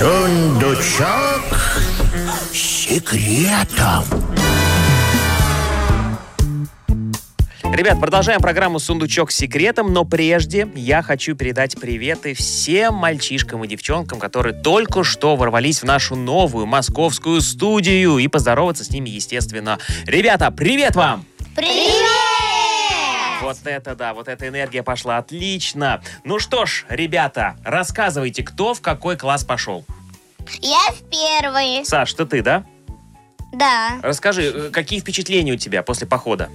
Сундучок с секретом. Ребят, продолжаем программу «Сундучок с секретом», но прежде я хочу передать приветы всем мальчишкам и девчонкам, которые только что ворвались в нашу новую московскую студию, и поздороваться с ними, естественно. Ребята, привет вам! Привет! Вот это да, вот эта энергия пошла отлично. Ну что ж, ребята, рассказывайте, кто в какой класс пошел. Я в первый. Саш, ты, да? Да. Расскажи, какие впечатления у тебя после похода?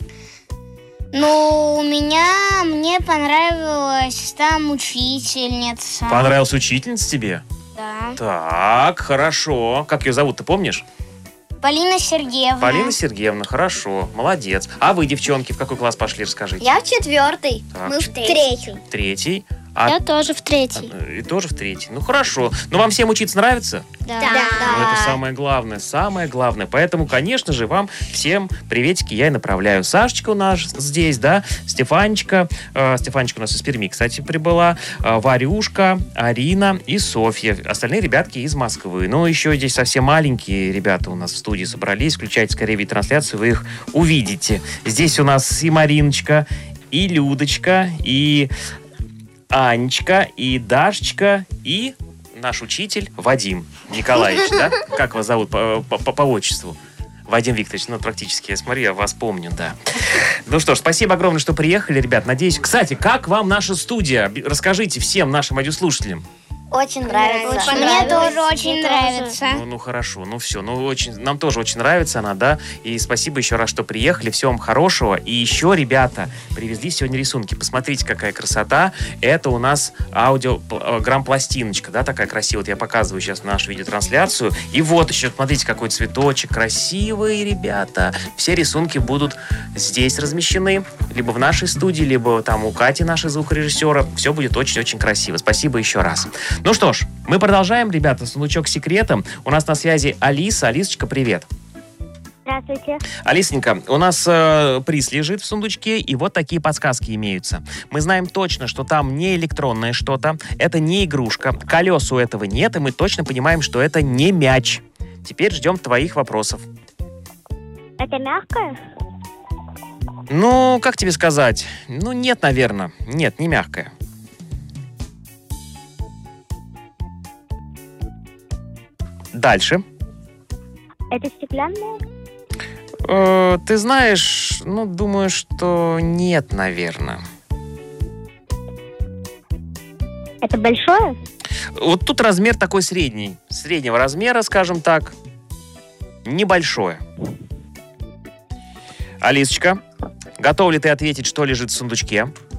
Ну, мне понравилась там учительница. Понравилась учительница тебе? Да. Так, хорошо. Как ее зовут, ты помнишь? Полина Сергеевна. Полина Сергеевна, хорошо, молодец. А вы, девчонки, в какой класс пошли, расскажите? Я в четвертый. Так. Мы в третий. Третий. Я тоже в третий. И тоже в третий. Ну, хорошо. Но вам всем учиться нравится? Да. Ну, это самое главное, самое главное. Поэтому, конечно же, вам всем приветики я и направляю. Сашечка у нас здесь, да, Стефанечка. Стефанечка у нас из Перми, кстати, прибыла. Варюшка, Арина и Софья. Остальные ребятки из Москвы. Ну, еще здесь совсем маленькие ребята у нас в студии собрались. Включайте скорее вид-трансляцию, вы их увидите. Здесь у нас и Мариночка, и Людочка, и Анечка, и Дашечка, и наш учитель Вадим Николаевич, да? Как вас зовут по отчеству? Вадим Викторович, ну, практически, я смотрю, я вас помню, да. Ну что ж, спасибо огромное, что приехали, ребят. Надеюсь... Кстати, как вам наша студия? Расскажите всем нашим радиослушателям. Очень нравится. Мне тоже очень нравится. Ну, хорошо, ну все, нам тоже очень нравится она, да, и спасибо еще раз, что приехали, всего вам хорошего, и еще, ребята, привезли сегодня рисунки, посмотрите, какая красота, это у нас аудиограмм-пластиночка, да, такая красивая, вот я показываю сейчас нашу видеотрансляцию, и вот еще, смотрите, какой цветочек, красивые, ребята, все рисунки будут здесь размещены, либо в нашей студии, либо там у Кати, нашей звукорежиссера, все будет очень-очень красиво, спасибо еще раз. Ну что ж, мы продолжаем, ребята, сундучок с секретом. У нас на связи Алиса. Алисочка, привет. Здравствуйте. Алисонька, у нас приз лежит в сундучке, и вот такие подсказки имеются. Мы знаем точно, что там не электронное что-то, это не игрушка, колес у этого нет, и мы точно понимаем, что это не мяч. Теперь ждем твоих вопросов. Это мягкое? Ну, как тебе сказать? Ну, нет, наверное. Нет, не мягкое. Дальше. Это стеклянное? Ты знаешь, ну, думаю, что нет, наверное. Это большое? Вот тут размер такой средний. Среднего размера, скажем так. Небольшое. Алисочка, готова ли ты ответить, что лежит в сундучке?